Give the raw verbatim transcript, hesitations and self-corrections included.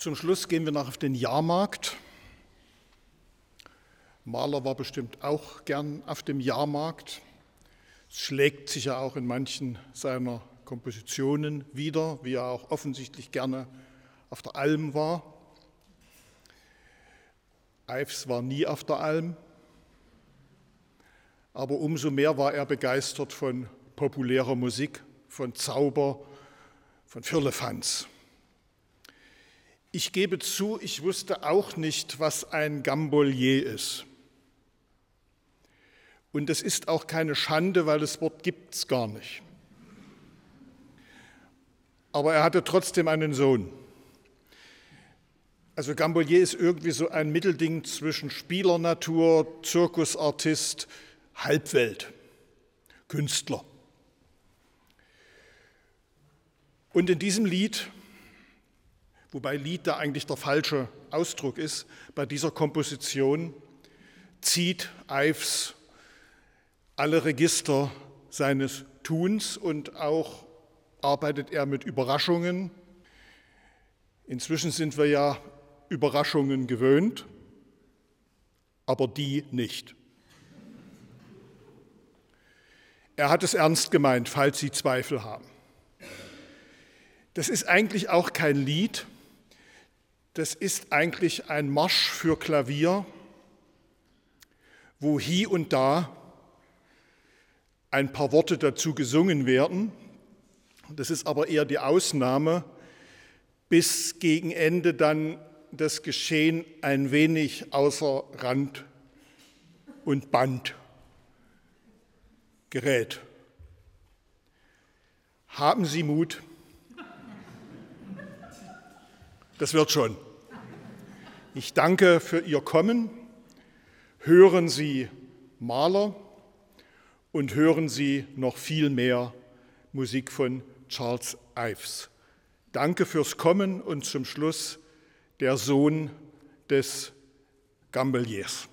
Zum Schluss gehen wir noch auf den Jahrmarkt. Mahler war bestimmt auch gern auf dem Jahrmarkt. Es schlägt sich ja auch in manchen seiner Kompositionen wieder, wie er auch offensichtlich gerne auf der Alm war. Ives war nie auf der Alm, aber umso mehr war er begeistert von populärer Musik, von Zauber, von Firlefanz. Ich gebe zu, ich wusste auch nicht, was ein Gambolier ist. Und es ist auch keine Schande, weil das Wort gibt es gar nicht. Aber er hatte trotzdem einen Sohn. Also Gambolier ist irgendwie so ein Mittelding zwischen Spielernatur, Zirkusartist, Halbwelt, Künstler. Und in diesem Lied, wobei Lied da eigentlich der falsche Ausdruck ist, bei dieser Komposition zieht Ives alle Register seines Tuns und auch arbeitet er mit Überraschungen. Inzwischen sind wir ja Überraschungen gewöhnt, aber die nicht. Er hat es ernst gemeint, falls Sie Zweifel haben. Das ist eigentlich auch kein Lied, das ist eigentlich ein Marsch für Klavier, wo hie und da ein paar Worte dazu gesungen werden. Das ist aber eher die Ausnahme, bis gegen Ende dann das Geschehen ein wenig außer Rand und Band gerät. Haben Sie Mut. Das wird schon. Ich danke für Ihr Kommen. Hören Sie Mahler und hören Sie noch viel mehr Musik von Charles Ives. Danke fürs Kommen und zum Schluss der Sohn des Gamboliers.